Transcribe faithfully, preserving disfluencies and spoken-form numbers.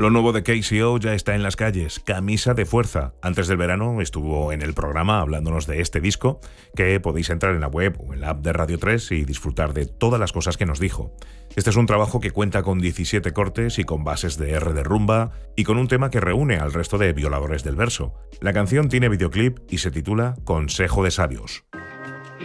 Lo nuevo de K C O ya está en las calles, Camisa de Fuerza. Antes del verano estuvo en el programa hablándonos de este disco, que podéis entrar en la web o en la app de Radio tres y disfrutar de todas las cosas que nos dijo. Este es un trabajo que cuenta con diecisiete cortes y con bases de R de rumba y con un tema que reúne al resto de violadores del verso. La canción tiene videoclip y se titula Consejo de Sabios.